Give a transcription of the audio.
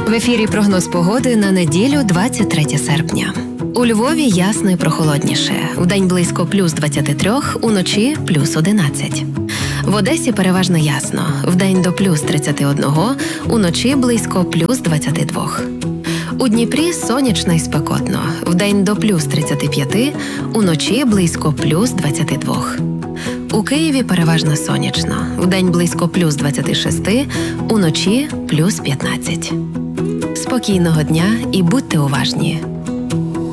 В ефірі прогноз погоди на неділю, 23 серпня. У Львові ясно і прохолодніше. Вдень близько плюс 23, уночі плюс 11. В Одесі переважно ясно. Вдень до плюс 31, уночі близько плюс 22. У Дніпрі сонячно і спекотно. Вдень до плюс 35, уночі близько плюс 22. У Києві переважно сонячно. Вдень близько плюс 26, уночі плюс 15. Спокійного дня і будьте уважні.